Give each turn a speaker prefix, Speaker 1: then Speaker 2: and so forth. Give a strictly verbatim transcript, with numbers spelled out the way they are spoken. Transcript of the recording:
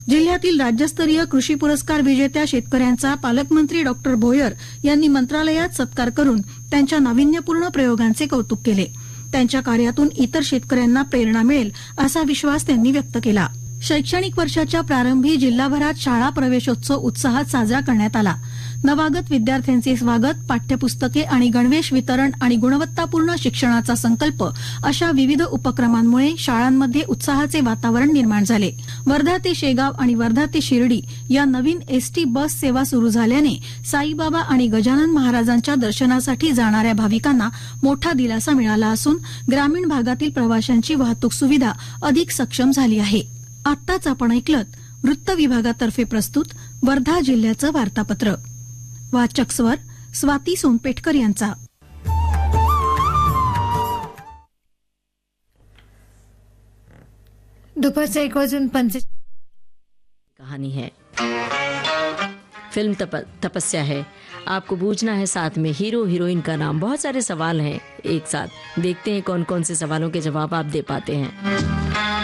Speaker 1: जिल्ह्यातील राज्यस्तरीय कृषी पुरस्कार विजेत्या शेतकऱ्यांचा पालकमंत्री डॉक्टर भोयर यांनी मंत्रालयात सत्कार करून त्यांच्या नाविन्यपूर्ण प्रयोगांचे कौतुक केले. त्यांच्या कार्यातून इतर शेतकऱ्यांना प्रेरणा मिळेल असा विश्वास त्यांनी व्यक्त केला. शैक्षणिक वर्षाच्या प्रारंभी जिल्हाभरात शाळा प्रवेशोत्सव उत्साहात साजरा करण्यात आला. नवागत विद्यार्थ्यांचे स्वागत, पाठ्यपुस्तके आणि गणवेश वितरण आणि गुणवत्तापूर्ण शिक्षणाचा संकल्प अशा विविध उपक्रमांमुळे शाळांमध्ये उत्साहाचे वातावरण निर्माण झाले. वर्धा ते शेगाव आणि वर्धा ते शिर्डी या नवीन एसटी बस सेवा सुरू झाल्याने साईबाबा आणि गजानन महाराजांच्या दर्शनासाठी जाणाऱ्या भाविकांना मोठा दिलासा मिळाला असून ग्रामीण भागातील प्रवाशांची वाहतूक सुविधा अधिक सक्षम झाली आहे. आत्ताच आपण ऐकलत वृत्त विभागातर्फे प्रस्तुत वर्धा जिल्ह्याचं वार्तापत्र. वाचक स्वर स्वाती सोनपेठकर यांचा.
Speaker 2: दोपहर एक वाजून पंच
Speaker 3: कहानी है, फिल्म तप, तपस्या है. आपको पूछना है साथ में हीरो हीरोइन का नाम. बहुत सारे सवाल हैं एक साथ, देखते हैं कौन कौन से सवालों के जवाब आप दे पाते हैं.